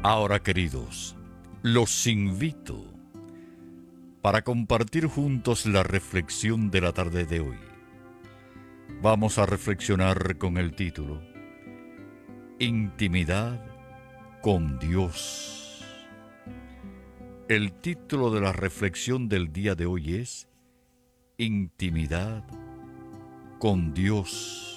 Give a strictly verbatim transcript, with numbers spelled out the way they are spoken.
Ahora, queridos, los invito para compartir juntos la reflexión de la tarde de hoy. Vamos a reflexionar con el título Intimidad con Dios. El título de la reflexión del día de hoy es Intimidad con Dios.